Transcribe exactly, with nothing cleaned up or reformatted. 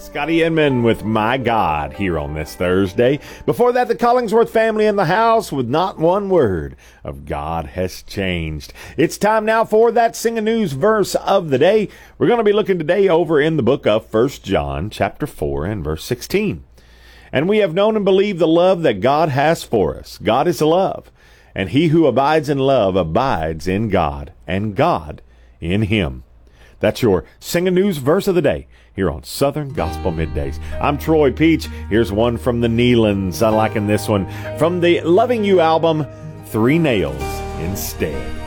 Scotty Inman with My God here on this Thursday. Before that, the Collingsworth family in the house with not one word of God has changed. It's time now for that Sing a News verse of the day. We're going to be looking today over in the book of First John, chapter four and verse sixteen. And we have known and believed the love that God has for us. God is love, and he who abides in love abides in God, and God in him. That's your Sing a News verse of the day here on Southern Gospel Middays. I'm Troy Peach. Here's one from the Nealons. I'm liking this one from the Loving You album, Three Nails Instead.